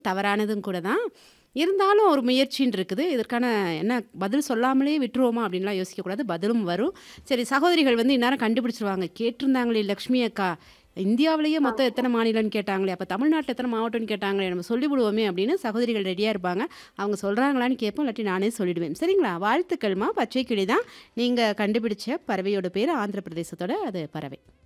தவறானதும் கூட தான். இருந்தாலும் ஒரு முயற்சின்னு இருக்குது. இதற்கான என்ன பதில் சொல்லாமலே விட்டுருவோமா அப்படின்லாம் யோசிக்கக்கூடாது. பதிலும் வரும். சரி சகோதரிகள் வந்து இந்நேரம் கண்டுபிடிச்சுருவாங்க. கேட்டிருந்தாங்களே லக்ஷ்மி அக்கா, இந்தியாவிலேயே மொத்தம் ஆமா. எத்தன மாநிலம்னு கேட்டாங்களே, அப்ப தமிழ்நாட்ல எத்தன மாவட்டம்னு கேட்டாங்களே, நம்ம சொல்லிவிடுவோமே அப்படின்னு சகோதரிகள் ரெடியா இருப்பாங்க. அவங்க சொல்றாங்களான்னு கேட்போம். இல்லாட்டி நானே சொல்லிடுவேன். சரிங்களா? வாழ்த்துக்கள்மா. பச்சை கிளி தான். நீங்க கண்டுபிடிச்ச பறவையோட பேரு ஆந்திர பிரதேசத்தோட அது பறவை.